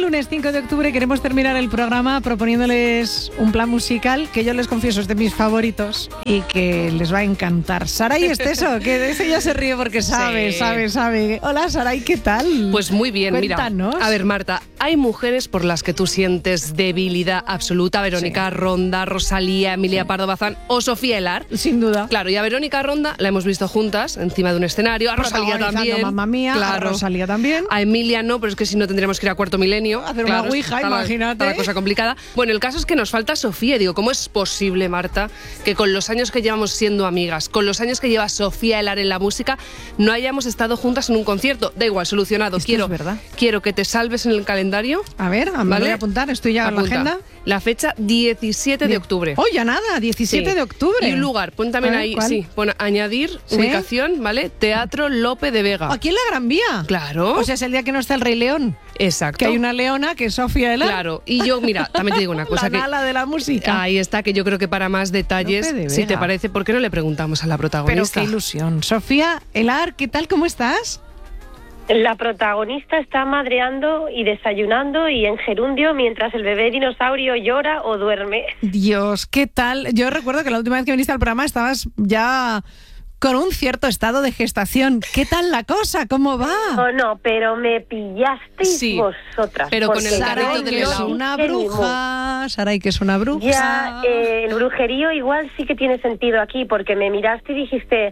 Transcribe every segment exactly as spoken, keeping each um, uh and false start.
lunes cinco de octubre queremos terminar el programa proponiéndoles un plan musical que yo les confieso es de mis favoritos y que les va a encantar. Saray Esteso, que de eso ya se ríe porque sabe, sí. sabe, sabe. Hola Saray, ¿qué tal? Pues muy bien, Cuéntanos. Mira. A ver, Marta, hay mujeres por las que tú sientes debilidad absoluta. Verónica sí. Ronda, Rosalía, Emilia sí. Pardo Bazán o Sofía Elar. Sin duda. Claro, y a Verónica Ronda la hemos visto juntas encima de un escenario. A Rosalía también. Mamma Mía, claro. A Rosalía también. A Emilia no, pero es que si no tendríamos que ir a Cuarto Milenio. Hacer claro, una ouija, está imagínate. La, está la cosa complicada. Bueno, el caso es que nos falta Sofía. Digo, ¿cómo es posible, Marta, que con los años que llevamos siendo amigas, con los años que lleva Sofía Elar en la música, no hayamos estado juntas en un concierto? Da igual, solucionado. Esto quiero, es verdad. Quiero que te salves en el calendario. A ver, me ¿vale? voy a apuntar. Estoy ya Apunta. en la agenda. La fecha diecisiete de octubre. Oh, ya nada, diecisiete sí. de octubre. Y un lugar, pon también ver, ahí, ¿cuál? sí, pon añadir ¿sí? ubicación, ¿vale? Teatro Lope de Vega. Aquí en la Gran Vía. Claro. O sea, es el día que no está el Rey León. Exacto. Que hay una leona que es Sofía Elar. Claro. Y yo, mira, también te digo una cosa. la que nala de la música. Ahí está, que yo creo que para más detalles, de si te parece, ¿por qué no le preguntamos a la protagonista? Pero qué ilusión. Sofía Elar, ¿qué tal? ¿Cómo estás? La protagonista está madreando y desayunando y en gerundio mientras el bebé dinosaurio llora o duerme. Dios, ¿qué tal? Yo recuerdo que la última vez que viniste al programa estabas ya con un cierto estado de gestación. ¿Qué tal la cosa? ¿Cómo va? No, no, pero me pillasteis sí, vosotras. Pero con el carrito del helado. Es una bruja. Saray, que es una bruja. Ya, eh, el brujerío igual sí que tiene sentido aquí, porque me miraste y dijiste,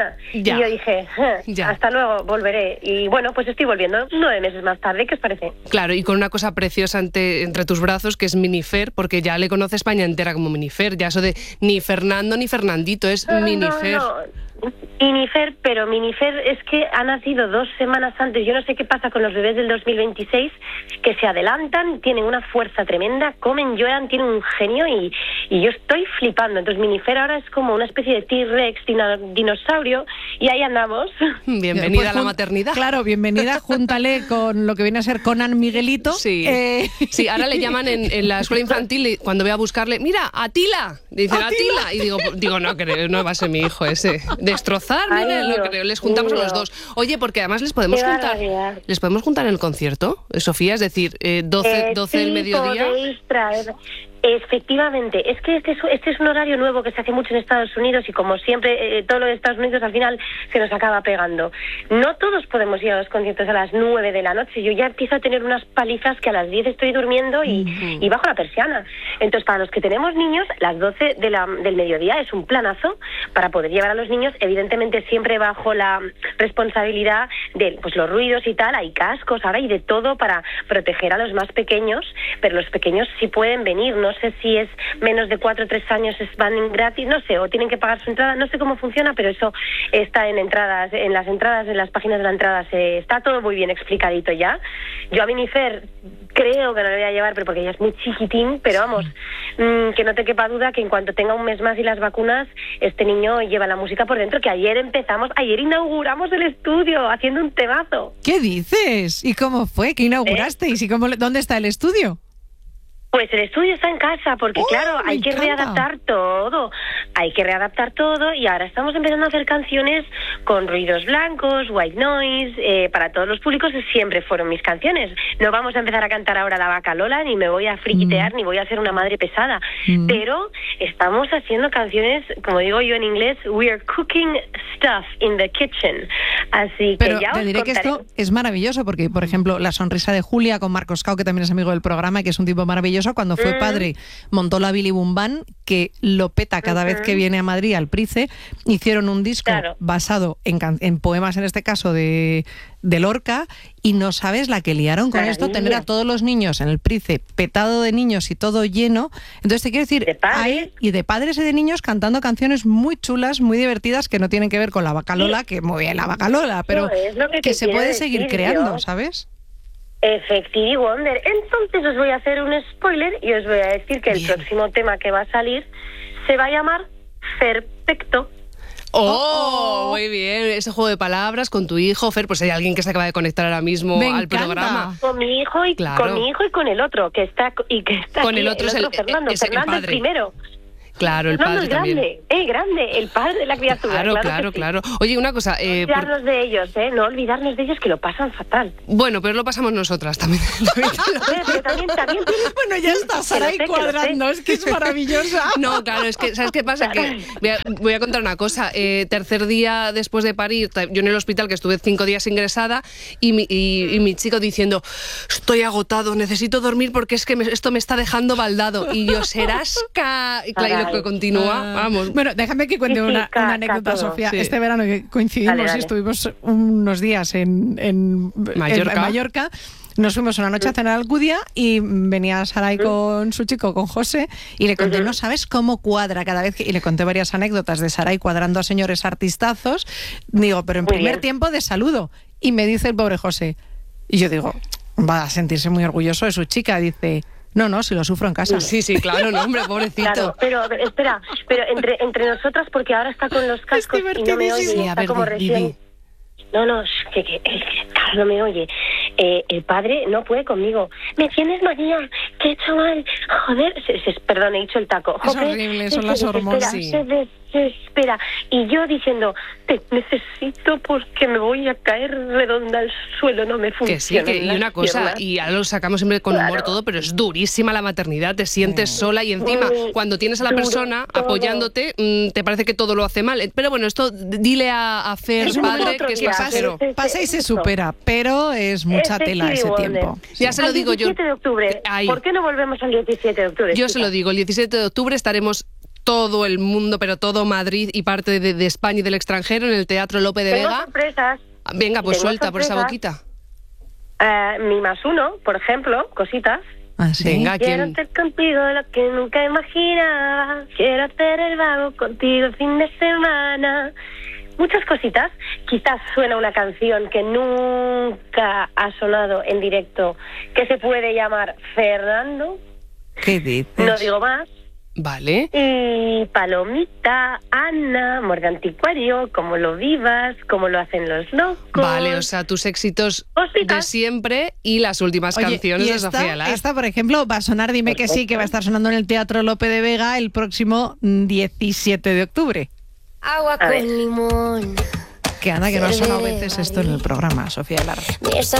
y yo dije, ya. hasta luego, volveré. Y bueno, pues estoy volviendo nueve meses más tarde, ¿qué os parece? Claro, y con una cosa preciosa ante, entre tus brazos, que es Minifer, porque ya le conoce España entera como Minifer. Ya eso de ni Fernando ni Fernandito, es no, Minifer. No, no. Minifer, pero Minifer es que ha nacido dos semanas antes. Yo no sé qué pasa con los bebés del dos mil veintiséis, que se adelantan, tienen una fuerza tremenda, comen, lloran, tienen un genio y, y yo estoy flipando. Entonces Minifer ahora es como una especie de T-Rex dinosaurio y ahí andamos. Bienvenida pues, a la maternidad. Claro, bienvenida, júntale con lo que viene a ser Conan Miguelito. Sí, eh... sí ahora le llaman en, en la escuela infantil, cuando voy a buscarle, mira, Atila, dicen Atila, Atila. y digo, digo no, creo, no va a ser mi hijo ese. Destrozar, mira, lo creo. Les juntamos Dios. a los dos. Oye, porque además les podemos Qué juntar. Barbaridad. ¿Les podemos juntar en el concierto, Sofía? Es decir, eh, doce, eh, doce sí, del mediodía. Podéis traer. Efectivamente, es que este es, este es un horario nuevo que se hace mucho en Estados Unidos y como siempre, eh, todo lo de Estados Unidos al final se nos acaba pegando. No todos podemos ir a los conciertos a las nueve de la noche. Yo ya empiezo a tener unas palizas que a las diez estoy durmiendo y, uh-huh. y bajo la persiana. Entonces, para los que tenemos niños, las doce de la, del mediodía es un planazo para poder llevar a los niños, evidentemente siempre bajo la responsabilidad de pues, los ruidos y tal. Hay cascos ahora y de todo para proteger a los más pequeños, pero los pequeños sí pueden venir, ¿no? No sé si es menos de cuatro o tres años van gratis, no sé, o tienen que pagar su entrada, no sé cómo funciona, pero eso está en entradas, en las entradas, en las páginas de la entrada, se, está todo muy bien explicadito ya. Yo a Minifer creo que no le voy a llevar, pero porque ella es muy chiquitín, pero vamos, mmm, que no te quepa duda que en cuanto tenga un mes más y las vacunas, este niño lleva la música por dentro, que ayer empezamos, ayer inauguramos el estudio haciendo un temazo. ¿Qué dices? ¿Y cómo fue? ¿Qué inaugurasteis? ¿Eh? ¿Y cómo, dónde está el estudio? Pues el estudio está en casa, porque oh, claro, hay que encanta. readaptar todo, hay que readaptar todo y ahora estamos empezando a hacer canciones con ruidos blancos, white noise, eh, para todos los públicos, siempre fueron mis canciones. No vamos a empezar a cantar ahora La Vaca Lola, ni me voy a friquitear, mm. ni voy a ser una madre pesada, mm. pero estamos haciendo canciones, como digo yo en inglés, we are cooking stuff in the kitchen, así pero que ya os te diré contaré. Que esto es maravilloso, porque por ejemplo, La Sonrisa de Julia con Marcos Cao, que también es amigo del programa, que es un tipo maravilloso, cuando fue padre montó la Billy Boom Band, que lo peta cada uh-huh. vez que viene a Madrid al Price. Hicieron un disco claro. basado en, en poemas, en este caso de, de Lorca, y no sabes la que liaron con Maravilla. Esto, tener a todos los niños en el Price petado de niños y todo lleno. Entonces te quiero decir, ¿De padres? Hay, y de padres y de niños cantando canciones muy chulas, muy divertidas, que no tienen que ver con La Vaca Lola, que muy bien La Vaca Lola, pero no, que, que se puede seguir decir, creando, yo. ¿Sabes? Effective Wonder. Entonces os voy a hacer un spoiler y os voy a decir que el Bien. próximo tema que va a salir se va a llamar Perfecto. Oh, oh, muy bien. Ese juego de palabras con tu hijo, Fer, pues hay alguien que se acaba de conectar ahora mismo Me al encanta. programa. Con mi hijo y claro. con mi hijo y con el otro que está y que está con aquí, el otro, el otro es el, Fernando, es el Fernando padre. el primero. Claro, el Fernando padre es grande, también. eh, grande, el padre de la criatura. Claro, claro, claro, que sí. claro. Oye, una cosa... Eh, No por- olvidarnos de ellos, ¿eh? No olvidarnos de ellos, que lo pasan fatal. Bueno, pero lo pasamos nosotras también. también te lo- Oye, pero también, también tienes- Bueno, ya está, Sara ahí Que lo sé, que lo sé. cuadrando, es que es maravillosa. No, claro, es que, ¿sabes qué pasa? Que voy a, voy a contar una cosa. Eh, tercer día después de parir, ta- yo en el hospital, que estuve cinco días ingresada, y mi, y, y mi chico diciendo, estoy agotado, necesito dormir porque es que me- esto me está dejando baldado. Y yo, serás ca... Y claro, y lo que continúa, vamos. Bueno, déjame que cuente Sí, sí, una, ca- una ca anécdota, todo. Sofía. Sí. Este verano que coincidimos Dale, y dale. estuvimos unos días en, en Mallorca. en Mallorca. Nos fuimos una noche a cenar a Alcudia y venía Saray con su chico, con José, y le conté, no sabes cómo cuadra cada vez que... Y le conté varias anécdotas de Saray cuadrando a señores artistazos. Digo, pero en Muy primer bien. tiempo de saludo. Y me dice el pobre José, y yo digo, va a sentirse muy orgulloso de su chica. Dice, no, no, si lo sufro en casa. Sí, sí, claro, no, hombre, pobrecito. Claro, pero espera, pero entre entre nosotras, porque ahora está con los cascos y no me oye, divertidísimo. y A está ver, como di, recién... di. No, no, sh, que, que, que claro, no me oye. Eh, el padre no puede conmigo. ¿Me tienes, María? ¿Qué he hecho mal? Joder, se, se- perdón, he dicho el taco. Es Joder, horrible, se son las desespera, hormonas. Sí. Se desespera. Y yo diciendo, te necesito porque me voy a caer redonda al suelo, no me funciona. Que sí, que, y una cosa, y ahora lo sacamos siempre con humor Claro. todo, pero es durísima la maternidad, te sientes sola y encima Muy cuando tienes a la duro persona todo. apoyándote, mm, te parece que todo lo hace mal. Pero bueno, esto dile a, a Fer, Es un padre, otro que es día, pasajero. pero- Pasa y se supera, pero es mucha Ese tela ese Stevie tiempo. Wonder. Ya se lo Al digo yo. diecisiete de octubre. Ahí. ¿Por qué no volvemos al diecisiete de octubre? Yo se chica? lo digo, el diecisiete de octubre estaremos todo el mundo, pero todo Madrid y parte de, de España y del extranjero en el Teatro Lope de Tengo Vega. sorpresas. Venga, pues tengo suelta por esa sorpresas. boquita. Eh, mi más uno, por ejemplo, cositas. Ah, ¿sí? Venga, Quiero ¿quién? hacer contigo lo que nunca imaginaba. Quiero hacer el vago contigo el fin de semana. Muchas cositas. Quizás suena una canción que nunca ha sonado en directo, que se puede llamar Fernando. ¿Qué dices? No digo más. Vale. Y Palomita, Ana, Morga Anticuario, Como lo vivas, Como lo hacen los locos. Vale, o sea, tus éxitos de Cositas. siempre y las últimas Oye, canciones y de esta, Sofía Las. esta, por ejemplo, va a sonar Dime que sí, que va a estar sonando en el Teatro Lope de Vega el próximo diecisiete de octubre. Agua A ver. con limón. Que anda, que no ha sonado veces esto en el programa, Sofía Lar. Esa